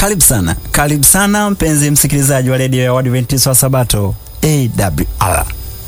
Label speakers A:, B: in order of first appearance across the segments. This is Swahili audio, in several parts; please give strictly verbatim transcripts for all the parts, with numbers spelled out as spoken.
A: Karibu sana, karibu sana mpenzi msikilizaji wa redio ya Waadventista wa Sabato A W R.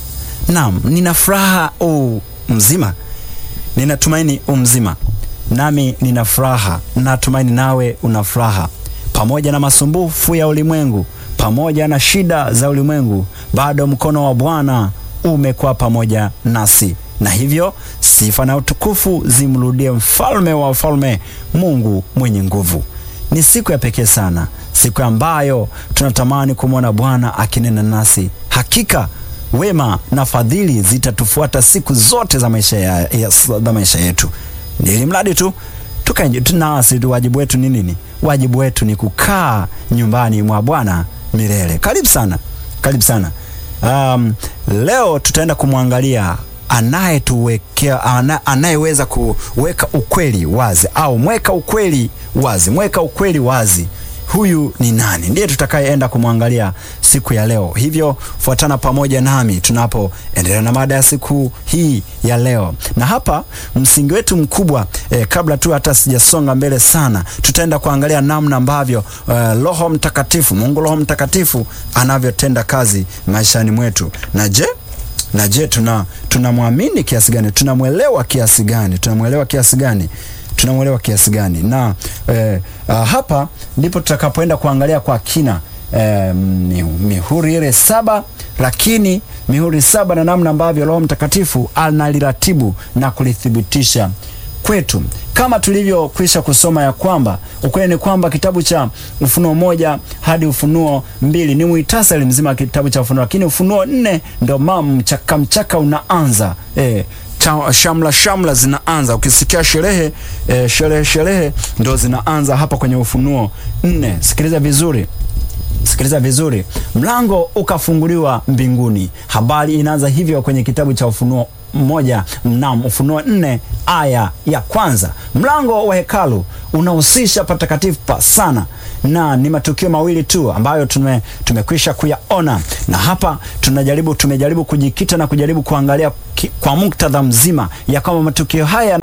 A: Naam, nina furaha u mzima. Ninatumaini umzima. Nami nina furaha, natumaini nawe una furaha. Pamoja na masumbufu ya ulimwengu, pamoja na shida za ulimwengu, bado mkono wa Bwana umekuwa pamoja nasi. Na hivyo sifa na utukufu zimrudie mfalme wa wafalme, Mungu mwenye nguvu. Ni siku ya pekee sana, siku ambayo tunatamani kumwona Bwana akinena nasi. Hakika wema na fadhili zitatufuata siku zote za maisha ya, ya, za maisha yetu. Ili mradi tu tukaje tunasi tu. Wajibu wetu ni nini? Wajibu wetu ni kukaa nyumbani mwa Bwana milele. Karibu sana, karibu sana. Um, leo tutaenda kumwangalia anayetuwekea ana, anayeweza kuweka ukweli wazi, au mweka ukweli wazi, mweka ukweli wazi. Huyu ni nani? Ndiye tutakayeenda kumwangalia siku ya leo. Hivyo fuatana pamoja nami tunapoendelea na mada ya siku hii ya leo. Na hapa msingi wetu mkubwa eh, kabla tu hata sijasonga mbele sana, tutaenda kuangalia namna ambavyo eh, Roho Mtakatifu, Mungu Roho Mtakatifu anavyotenda kazi maishani mwetu. Na je, na je tuna tunamwamini kiasi gani? Tunamwelewa kiasi gani? Tunamwelewa kiasi gani? Tunamwelewa kiasi gani? Na eh, uh, hapa ndipo tutakapoenda kuangalia kwa kina eh, mihuri ile saba, lakini mihuri saba na namna ambavyo Roho Mtakatifu analiratibu na kulithibitisha kwetu. Kama tulivyokwisha kusoma ya kwamba ukweli ni kwamba kitabu cha Ufunuo moja hadi Ufunuo mbili ni muhtasari mzima kitabu cha Ufunuo, lakini Ufunuo nne ndo mama mchaka mchaka unaanza. Eh, shamla shamla zinaanza. Ukisikia sherehe eh, sherehe sherehe ndo zinaanza hapa kwenye Ufunuo nne. Sikiliza vizuri. Sikiliza vizuri. Mlango ukafunguliwa mbinguni. Habari inaanza hivyo kwenye kitabu cha Ufunuo moja mnam Ufunuo nne aya ya kwanza. Mlango wa hekalu unahusisha patakatifu pa sana, na ni matukio mawili tu ambayo tume tumekwisha kuyaona, na hapa tunajaribu tumejaribu kujikita na kujaribu kuangalia ki, kwa muktadha mzima ya kama matukio haya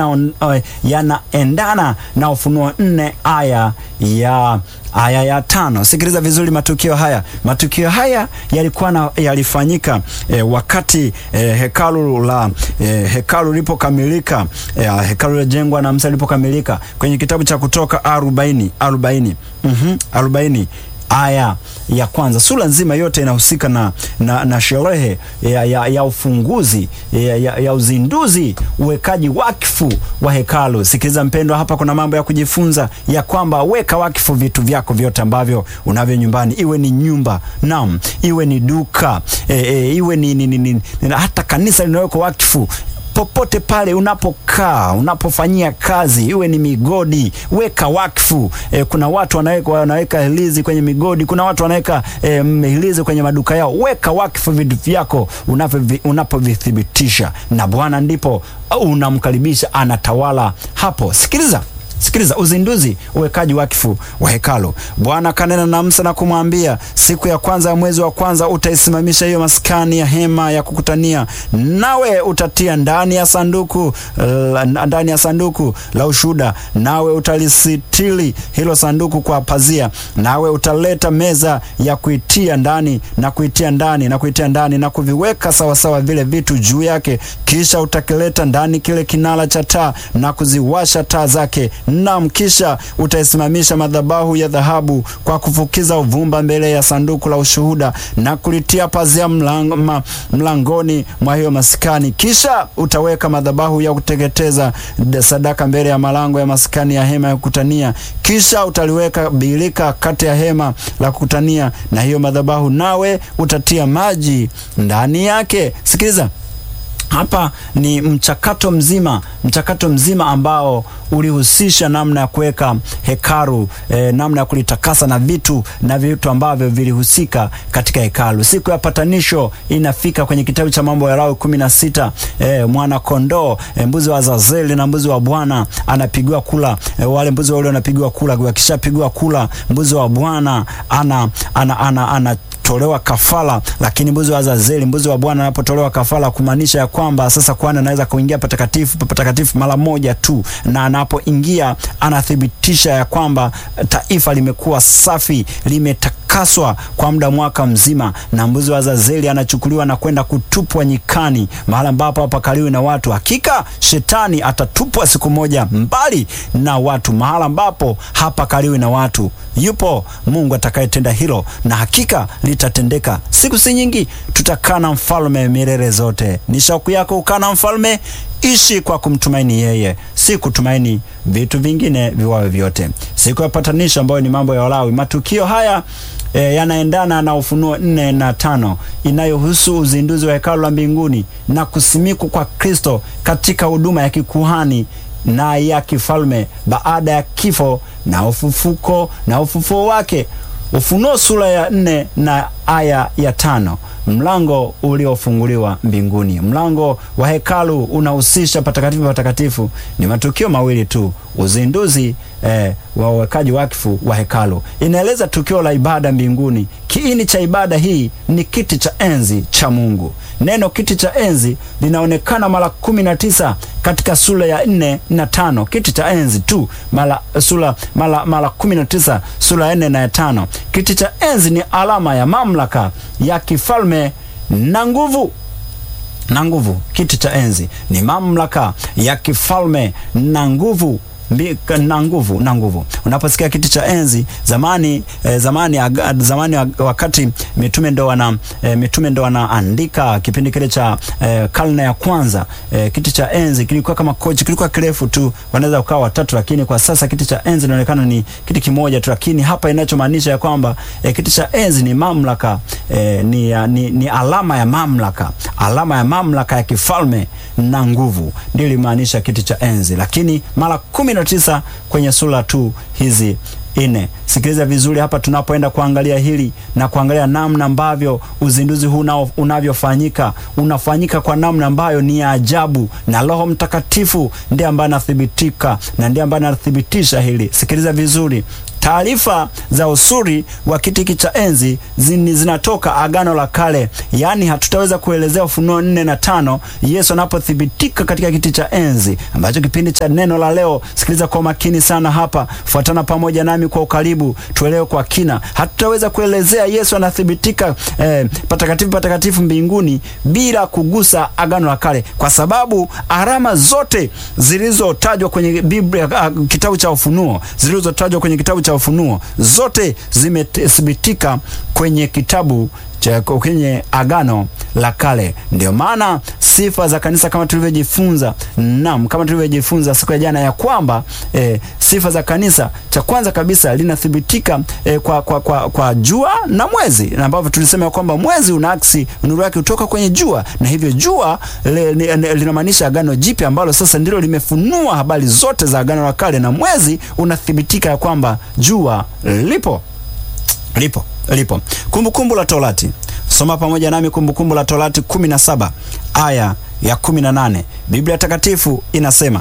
A: yanaendana uh, na Ufunuo nne aya ya aya ya tano. Sikiliza vizuri matukio haya. Matukio haya yalikuwa na yalifanyika eh, wakati eh, hekalu la eh, hekalu lipokamilika, eh, hekalu lijengwa na Musa lipokamilika kwenye kitabu cha Kutoka arobaini arobaini mhm arobaini aya ya kwanza. Sura nzima yote inahusika na na, na sherehe ya, ya, ya ufunguzi ya, ya, ya uzinduzi, uwekaji wakfu wa hekalu. Sikiliza mpendwa, hapa kuna mambo ya kujifunza ya kwamba weka wakfu vitu vyako vyote ambavyo unavyo nyumbani, iwe ni nyumba, naam, iwe ni duka, e, e, iwe ni, ni, ni, ni, ni hata kanisa linawekwa wakfu. Popote pale unapokaa, unapofanyia kazi, iwe ni migodi, weka wakfu. E, kuna watu wanaweka wanaweka hilizi kwenye migodi, kuna watu wanaweka e, hilizi kwenye maduka yao. Weka wakfu vitu vyako unapovithibitisha, na Bwana ndipo unamkaribisha, anatawala hapo. Sikiliza. Sikiliza, uzinduzi, uwekaji wakfu wa hekalu. Bwana kanena na Musa na kumwambia, siku ya kwanza ya mwezi wa kwanza utaisimamisha hiyo maskani ya hema ya kukutania, nawe utatia ndani ya sanduku ndani ya sanduku la ushuhuda, nawe utalisitili hilo sanduku kwa pazia, nawe utaleta meza ya kuitia ndani na kuitia ndani na kuitia ndani na kuviweka sawa sawa vile vitu juu yake, kisha utakileta ndani kile kinara cha taa na kuziwasha taa zake. Naam, kisha utaisimamisha madhabahu ya dhahabu kwa kufukiza uvumba mbele ya sanduku la ushuhuda na kulitia pazia mlang, ma, mlangoni mwa hiyo maskani. Kisha utaweka madhabahu ya kuteketeza sadaka mbele ya malango ya maskani ya hema ya kukutania. Kisha utaliweka birika kati ya hema la kukutania na hiyo madhabahu, nawe utatia maji ndani yake. Sikiliza. Hapa ni mchakato mzima, mchakato mzima ambao ulihusisha namna ya kuweka hekalu, eh, namna ya kulitakasa na vitu na vitu ambavyo vilihusika katika hekalu. Siku ya patanisho inafika kwenye kitabu cha Mambo ya Lawi kumi na sita. Eh, mwana kondoo, eh, mbuzi wa Azazeli na mbuzi wa Bwana anapigwa kula. Eh, wale mbuzi wale wanapigwa kula. Wakishapigwa kula, mbuzi wa Bwana ana ana ana, ana kutolewa kafara. Lakini mbuzi wa Azazeli, mbuzi wa Bwana anapotolewa kafara, kumaanisha ya kwamba sasa kuhani anaweza kuingia patakatifu patakatifu mara moja tu, na anapoingia anathibitisha ya kwamba taifa limekuwa safi, limetakaswa kwa muda mwaka mzima. Na mbuzi wa Azazeli anachukuliwa na kwenda kutupwa nyikani, mahali ambapo hapakaliwi na watu. Hakika shetani atatupwa siku moja mbali na watu, mahali ambapo hapakaliwi na watu. Yupo Mungu atakayetenda hilo, na hakika litatendeka. Siku si nyingi tutakaa na mfalme milele zote. Ni shauku yako kukaa na mfalme? Ishi kwa kumtumaini yeye, si kutumaini vitu vingine viwawe vyote. Siku ya patanisho ambayo ni mambo ya Walawi. Matukio haya e, yanaendana na Ufunuo nne na tano inayohusu uzinduzi wa hekalu la mbinguni na kusimikwa kwa Kristo katika huduma ya kikuhani na ya kifalme baada ya kifo na ufufuko na ufufuo wake. Ufunuo sura ya nne na aya ya tano. Mlango uliofunguliwa mbinguni. Mlango wa hekalu unahusisha patakatifu patakatifu. Ni matukio mawili tu. Uzinduzi eh, wa uwekaji wakfu wa hekalu. Inaeleza tukio la ibada mbinguni. Kiini cha ibada hii ni kiti cha enzi cha Mungu. Neno kiti cha enzi linaonekana mara kumi na tisa katika sura ya nne na tano. Kiti cha enzi tu mara sura mara mara kumi na tisa sura ya nne na ya tano. Kiti cha enzi ni alama ya mamlaka ya kifalme na nguvu. Na nguvu. Kiti cha enzi ni mamlaka ya kifalme na nguvu. na nguvu na nguvu. Unaposikia kiti cha enzi, zamani eh, zamani aga, zamani wakati mitume ndo wana eh, mitume ndo wanaandika kipindi kile cha eh, karne ya kwanza, eh, kiti cha enzi kilikuwa kama kochi, kilikuwa kirefu tu, wanaweza kukaa watatu, lakini kwa sasa kiti cha enzi inaonekana ni kiti kimoja tu. Lakini hapa inachomaanisha ya kwamba eh, kiti cha enzi ni mamlaka, eh, ni, ni ni alama ya mamlaka, alama ya mamlaka ya kifalme na nguvu, ndio limaanisha kiti cha enzi. Lakini mara kumi na tisa kwenye sura tu hizi ine. Sikiliza vizuri hapa tunapoenda kuangalia hili na kuangalia namna ambavyo uzinduzi huu unavyofanyika. Unafanyika kwa namna ambayo ni ya ajabu, na Roho Mtakatifu ndiye ambaye anathibitika na ndiye ambaye anathibitisha hili. Sikiliza vizuri. Taarifa za usuri wa kiti cha enzi zini zinatoka Agano la Kale. Yaani hatutaweza kuelezea Ufunuo nne na tano Yesu anapothibitika katika kiti cha enzi, ambacho kipindi cha neno la leo. Sikiliza kwa makini sana hapa, fuatana pamoja nami kwa ukaribu tuelewe kwa kina. Hatutaweza kuelezea Yesu anathibitika eh, patakatifu patakatifu mbinguni bila kugusa Agano la Kale, kwa sababu alama zote zilizotajwa kwenye Biblia, uh, kitabu cha Ufunuo, zilizotajwa kwenye kitabu cha Ufunuo zote zimethibitika kwenye kitabu cha kwenye Agano la Kale. Ndio maana sifa za kanisa kama tulivyojifunza, naam, kama tulivyojifunza siku ya jana ya kwamba eh, sifa za kanisa, cha kwanza kabisa linathibitika eh, kwa, kwa, kwa, kwa jua na mwezi, na ambavyo tulisema kwamba mwezi unaakisi nuru yake kutoka kwenye jua, na hivyo jua linamaanisha Agano Jipya ambalo sasa ndilo limefunua habari zote za Agano la Kale, na mwezi unathibitika ya kwamba jua lipo lipo lipo. Kumbukumbu la Torati. Soma pamoja nami Kumbukumbu la Torati kumi na saba aya ya kumi na nane. Biblia Takatifu inasema,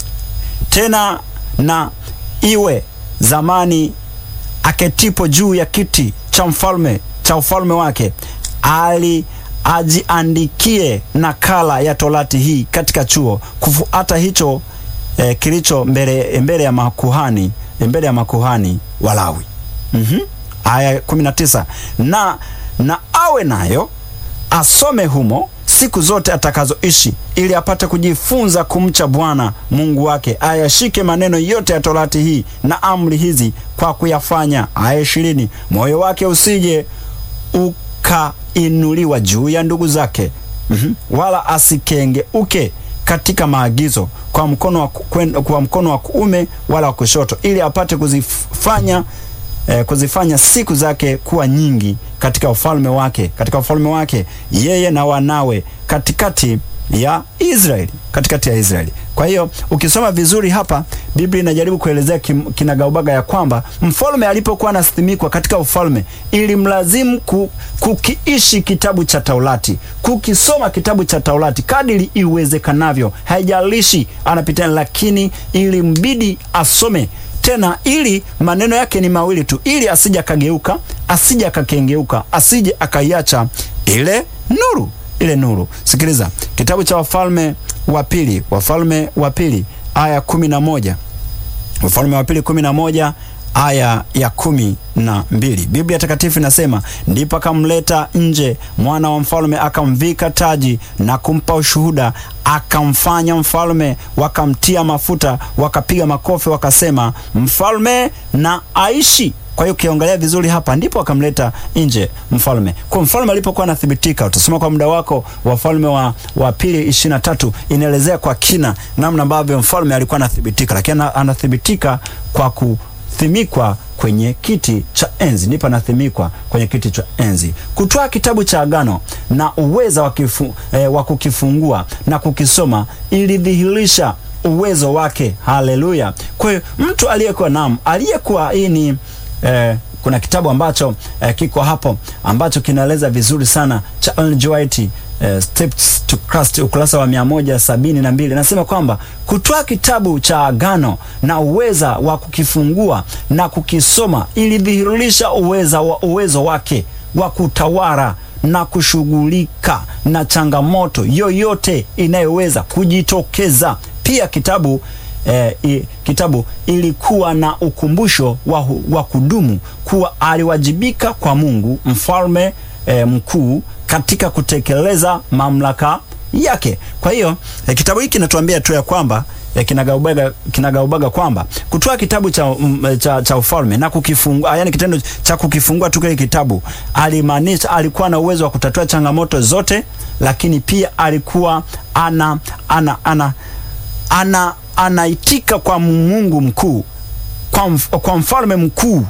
A: tena na iwe zamani aketipo juu ya kiti cha mfalme cha ufalme wake, ali ajiandikie nakala ya Torati hii katika chuo, kufuata hicho eh, kilicho mbele mbele ya makuhani mbele ya makuhani Walawi. Mhm. Aya kumi na tisa, na na awe nayo asome humo siku zote atakazoishi, ili apate kujifunza kumcha Bwana Mungu wake, ayashike maneno yote ya Torati hii na amri hizi kwa kuyafanya. Aya ishirini, moyo wake usije ukainuliwa juu ya ndugu zake, mm-hmm, wala asikengeuke katika maagizo kwa mkono wa kwa mkono wa kuume wala wa kushoto, ili apate kuzifanya Eh, kuzifanya siku zake kuwa nyingi katika ufalme wake katika ufalme wake yeye na wanawe katikati ya Israeli katikati ya Israeli. Kwa hiyo ukisoma vizuri hapa, Biblia inajaribu kuelezea kinagaubaga ya kwamba mfalme alipokuwa anasimikwa katika ufalme, ili mlazimu ku, kukiishi kitabu cha Taurati, kukisoma kitabu cha Taurati kadiri iwezekanavyo, haijalishi anapita, lakini ili mbidi asome tena, ili maneno yake ni mawili tu, ili asija kageuka asije akakengeuka, asije akaiacha ile nuru, ile nuru. Sikiliza kitabu cha Wafalme wa Pili, Wafalme wa Pili aya kumi na moja, Wafalme wa Pili kumi na moja aya ya kumi na mbili. Biblia Takatifu inasema, ndipo akamleta nje mwana wa mfalme, akamvika taji na kumpa ushuhuda, akamfanya mfalme, wakamtia mafuta, wakapiga makofi, wakasema, mfalme na aishi. Kwa hiyo ukiangalia vizuri hapa, ndipo akamleta nje mfalme. Kwa mfalme alipokuwa anathibitika, utasoma kwa muda wako Wafalme wa, wa Pili ishirini na tatu, inaelezea kwa kina namna ambavyo mfalme alikuwa anathibitika, lakini anathibitika kwa ku thimikwa kwenye kiti cha enzi. Ndipo anathimikwa kwenye kiti cha enzi. Kutoa kitabu cha agano na uweza wa eh, wa kukifungua na kukisoma ilidhihirisha uwezo wake. Haleluya! Kwa hiyo mtu aliyekuwa naam, aliyekuwa hii ni eh, kuna kitabu ambacho eh, kiko hapo ambacho kinaeleza vizuri sana cha Ellen G. White, Uh, Steps to Christ, ukurasa wa mia moja sabini na mbili. Nasema kwamba kutoa kitabu cha agano na uweza wa kukifungua na kukisoma ilidhihirisha uweza wa uwezo wake wa kutawala na kushughulika na changamoto yoyote inayoweza kujitokeza. Pia kitabu eh, i, kitabu ilikuwa na ukumbusho wa, wa kudumu kuwa aliwajibika kwa Mungu mfalme eh, mkuu katika kutekeleza mamlaka yake. Kwa hiyo eh, kitabu hiki kinatuambia tu ya kwamba eh, kinagaubaga kinagaubaga kwamba kutoa kitabu cha, um, cha cha ufalme na kukifungua, yani kitendo cha kukifungua tu kile kitabu, alimaanisha alikuwa na uwezo wa kutatua changamoto zote, lakini pia alikuwa ana ana ana ana anaitika kwa Mungu mkuu, kwa, mf, kwa mfalme mkuu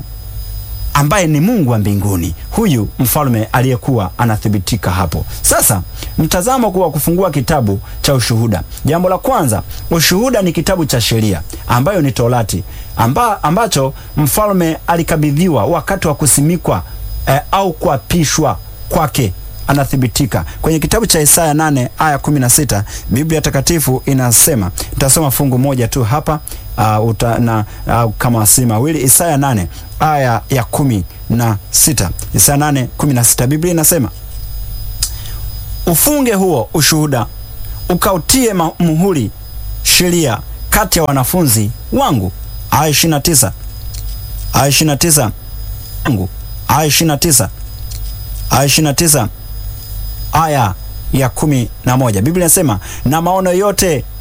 A: ambaye ni Mungu wa mbinguni. Huyu mfalme aliyekuwa anathibitika hapo. Sasa mtazamo kwa kufungua kitabu cha ushuhuda. Jambo la kwanza, ushuhuda ni kitabu cha sheria ambayo ni Torati, amba, ambacho mfalme alikabidhiwa wakati wa kusimikwa eh, au kuapishwa kwake. Anathibitika kwenye kitabu cha Isaya nane aya kumi na sita. Biblia Takatifu inasema, tutasoma fungu moja tu hapa uh, uta, na, uh, kama si mawili. Isaya nane aya ya kumi na sita. Isaya nane kumi na sita, Biblia inasema, ufunge huo ushuhuda, ukautie muhuri sheria kati ya wanafunzi wangu. Aya ishirini na tisa, aya ishirini na tisa wangu, aya ishirini na tisa, aya ishirini na tisa aya ya kumi na moja. Biblia inasema, na maono yote